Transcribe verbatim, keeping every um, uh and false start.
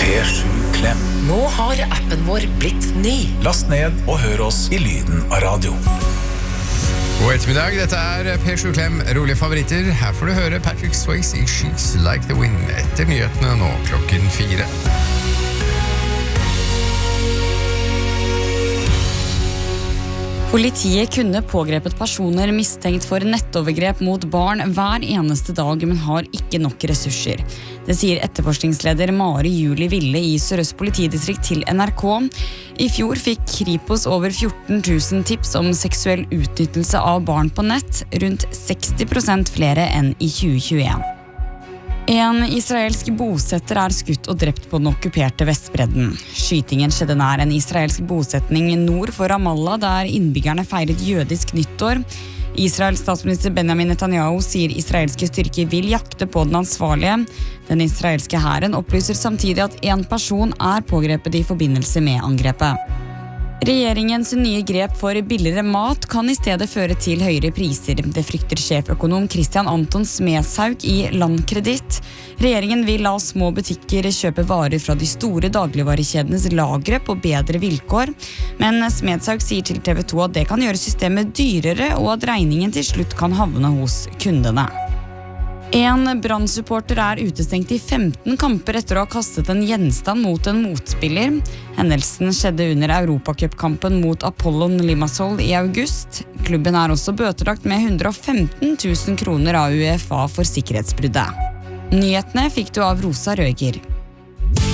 P sju Klem. Nå har appen vår blitt ny. Last ned og hør oss i lyden av radio. God ettermiddag, dette er P sju Klem, rolige favoritter. Her får du høre Patrick Swayze i She's Like the Wind etter nyhetene nå klokken fire. Politiet kunne pågrepet personer mistenkt for nettovergrep mot barn hver eneste dag, men har ikke nok ressurser. Det sier etterforskningsleder Mari Julie Ville i Sør-Øst politidistrikt til N R K. I fjor fikk Kripos over fjorten tusen tips om seksuell utnyttelse av barn på nett, rundt seksti prosent flere enn i tjue tjueen. En israelsk bosetter er skutt og drept på den okkuperte Vestbredden. Skytingen skjedde nær en israelsk bosetning nord for Ramallah, der innbyggerne feiret jødisk nyttår. Israels statsminister Benjamin Netanyahu sier israelske styrker vil jakte på den ansvarlige. Den israelske hæren opplyser samtidig at en person er pågrepet i forbindelse med angrepet. Regjeringens nye grep for billigere mat kan i stedet føre til høyere priser. Det frykter sjeføkonom Christian Anton Smedshaug i Landkreditt. Regjeringen vil la små butikker kjøpe varer fra de store dagligvarekjedenes lagre på bedre vilkår. Men Smedshaug sier til T V to at det kan gjøre systemet dyrere, og at regningen til slutt kan havne hos kundene. En Brann-supporter er utestengt i femten kamper etter å ha kastet en gjenstand mot en motspiller. Hendelsen skjedde under Europacupkampen mot Apollon Limassol i august. Klubben er også bøtelagt med hundre og femten tusen kroner av UEFA for sikkerhetsbruddet. Nyhetene fikk du av Rosa Røger.